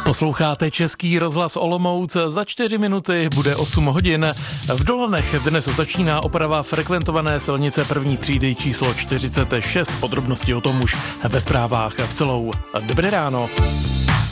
Posloucháte Český rozhlas Olomouc, za 4 minuty bude 8 hodin. V Dolanech dnes začíná oprava frekventované silnice první třídy číslo 46. Podrobnosti o tom už ve zprávách v celou. Dobré ráno.